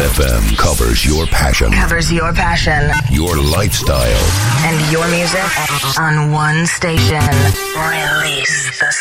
FM covers your passion. Covers your passion. Your lifestyle. And your music on one station. Release the